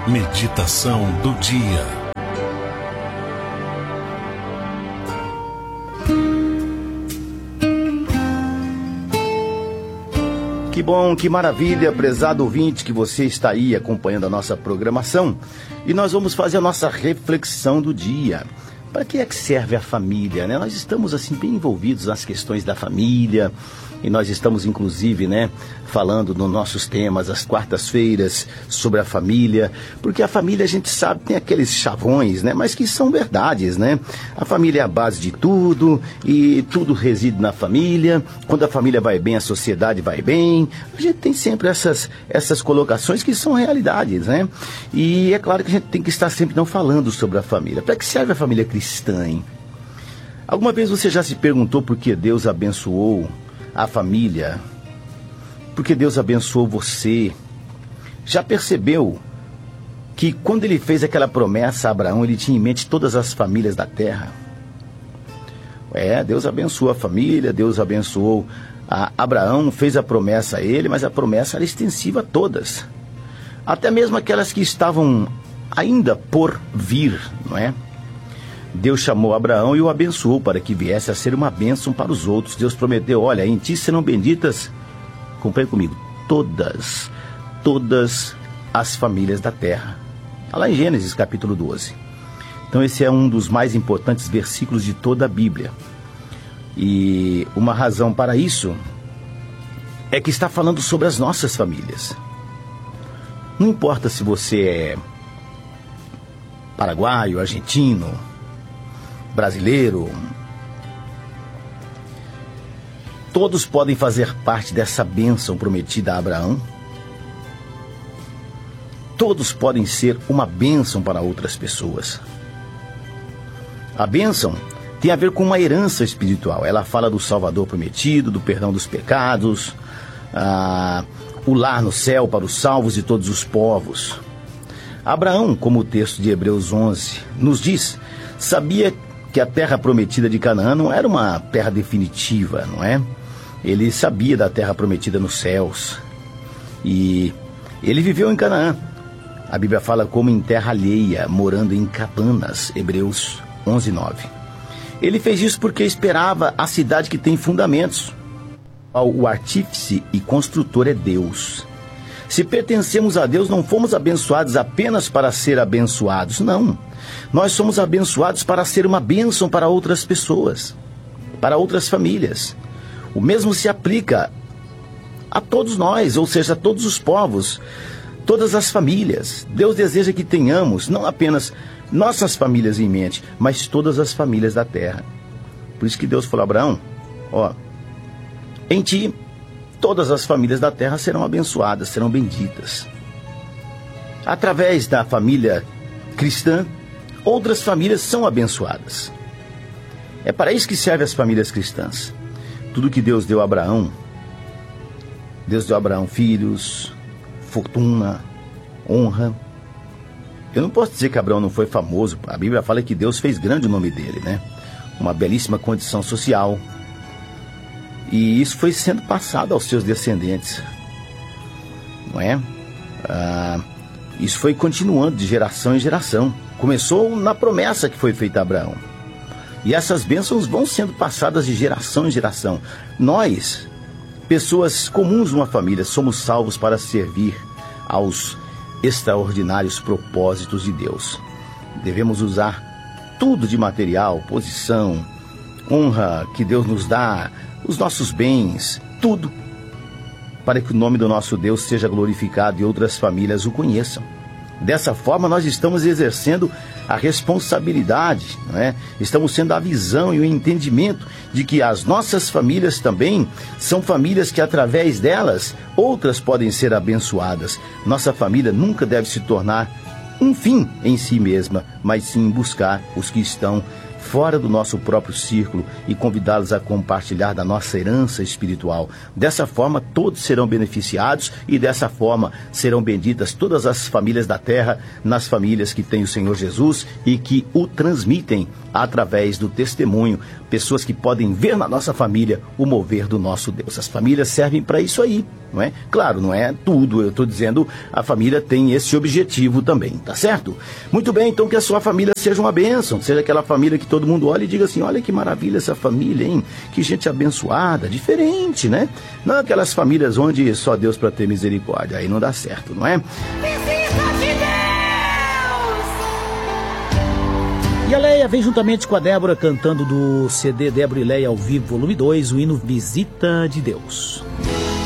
Meditação do dia. Que bom, que maravilha, prezado ouvinte, que você está aí acompanhando a nossa programação. E nós vamos fazer a nossa reflexão do dia. Para que é que serve a família, né? Nós estamos assim bem envolvidos nas questões da família. E nós estamos, inclusive, falando nos nossos temas, às quartas-feiras, sobre a família. Porque a família, a gente sabe, tem aqueles chavões, mas que são verdades, A família é a base de tudo e tudo reside na família. Quando a família vai bem, a sociedade vai bem. A gente tem sempre essas colocações que são realidades, E é claro que a gente tem que estar sempre não falando sobre a família. Para que serve a família cristã, hein? Alguma vez você já se perguntou por que Deus abençoou a família? Porque Deus abençoou você? Já percebeu que quando ele fez aquela promessa a Abraão, ele tinha em mente todas as famílias da terra? Deus abençoou a família, Deus abençoou a Abraão, fez a promessa a ele, mas a promessa era extensiva a todas. Até mesmo aquelas que estavam ainda por vir, não é? Deus chamou Abraão e o abençoou para que viesse a ser uma bênção para os outros. Deus prometeu, olha, em ti serão benditas, acompanhe comigo, todas as famílias da terra. Está lá em Gênesis capítulo 12. Então esse é um dos mais importantes versículos de toda a Bíblia. E uma razão para isso é que está falando sobre as nossas famílias. Não importa se você é paraguaio, argentino, brasileiro, todos podem fazer parte dessa bênção prometida a Abraão. Todos podem ser uma bênção para outras pessoas. A bênção tem a ver com uma herança espiritual. Ela fala do Salvador prometido, do perdão dos pecados, o lar no céu para os salvos de todos os povos. Abraão, como o texto de Hebreus 11 nos diz, sabia que a terra prometida de Canaã não era uma terra definitiva, não é? Ele sabia da terra prometida nos céus. E ele viveu em Canaã. A Bíblia fala como em terra alheia, morando em cabanas, Hebreus 11:9. Ele fez isso porque esperava a cidade que tem fundamentos. O artífice e construtor é Deus. Se pertencemos a Deus, não fomos abençoados apenas para ser abençoados, não. Nós somos abençoados para ser uma bênção para outras pessoas, para outras famílias. O mesmo se aplica a todos nós, ou seja, a todos os povos, todas as famílias. Deus deseja que tenhamos não apenas nossas famílias em mente, mas todas as famílias da terra. Por isso que Deus falou a Abraão, em ti todas as famílias da terra serão abençoadas, serão benditas. Através da família cristã, outras famílias são abençoadas. É para isso que servem as famílias cristãs. Tudo que Deus deu a Abraão, Deus deu a Abraão filhos, fortuna, honra. Eu não posso dizer que Abraão não foi famoso. A Bíblia fala que Deus fez grande o nome dele, Uma belíssima condição social. E isso foi sendo passado aos seus descendentes, não é? Isso foi continuando de geração em geração. Começou na promessa que foi feita a Abraão. E essas bênçãos vão sendo passadas de geração em geração. Nós, pessoas comuns numa família, somos salvos para servir aos extraordinários propósitos de Deus. Devemos usar tudo de material, posição, honra que Deus nos dá, os nossos bens, tudo, para que o nome do nosso Deus seja glorificado e outras famílias o conheçam. Dessa forma, nós estamos exercendo a responsabilidade, Estamos tendo a visão e o entendimento de que as nossas famílias também são famílias que, através delas, outras podem ser abençoadas. Nossa família nunca deve se tornar um fim em si mesma, mas sim buscar os que estão fora do nosso próprio círculo e convidá-los a compartilhar da nossa herança espiritual. Dessa forma, todos serão beneficiados e dessa forma serão benditas todas as famílias da terra, nas famílias que têm o Senhor Jesus e que o transmitem através do testemunho. Pessoas que podem ver na nossa família o mover do nosso Deus. As famílias servem para isso aí, não é? Claro, não é tudo, eu estou dizendo, a família tem esse objetivo também, tá certo? Muito bem, então que a sua família seja uma bênção, seja aquela família que todo mundo olha e diga assim, olha que maravilha essa família, hein? Que gente abençoada, diferente, né? Não aquelas famílias onde só Deus para ter misericórdia, aí não dá certo, não é? E a Leia vem juntamente com a Débora cantando do CD Débora e Leia ao vivo, volume 2, o hino Visita de Deus.